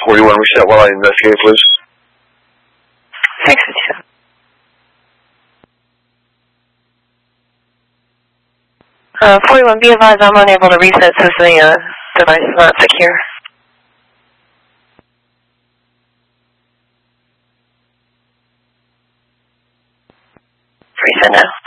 41, reset while I investigate, please. 657. 41, be advised I'm unable to reset since the device is not secure. Reset now.